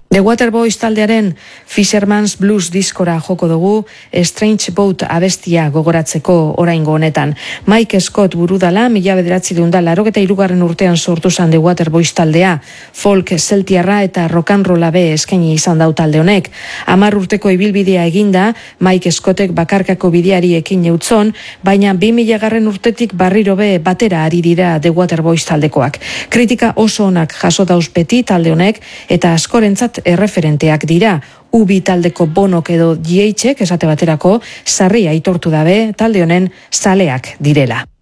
The Waterboys taldearen Fisherman's Blues diskora joko dugu Strange Boat abestia gogoratzeko oraingo honetan. Mike Scott burudala, 1983 urtean sortu zen The Waterboys taldea, folk celtiarra eta rock and rolla be eskaini izan dau talde honek. 10 urteko ibilbidea eginda, Mike Scottek bakarkako bideari ekin eutzon, baina 2000 urtetik barriro be batera ari dira The Waterboys taldekoak. Kritika oso onak jaso dauz beti talde honek eta askorentzat erreferenteak dira. Ubi taldeko Bonok edo GH-ek esate baterako sarria aitortu dabe talde honen zaleak direla.